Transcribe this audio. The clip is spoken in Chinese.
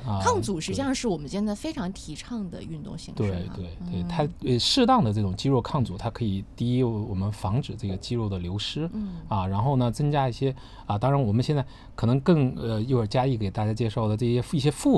抗阻实际上是我们现在非常提倡的运动形式。 对，它适当的这种肌肉抗阻，它可以第一我们防止这个肌肉的流失，然后呢增加一些当然我们现在可能更一会儿嘉义给大家介绍的这些一些复